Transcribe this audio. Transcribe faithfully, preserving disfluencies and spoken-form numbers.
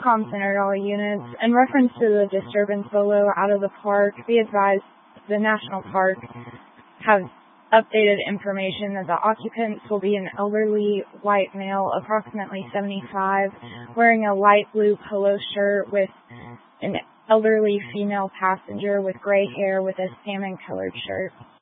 Comms Center to all units. In reference to the disturbance below out of the park, be advised the National Park have updated information that the occupants will be an elderly white male, approximately seventy-five, wearing a light blue polo shirt with an elderly female passenger with gray hair with a salmon-colored shirt.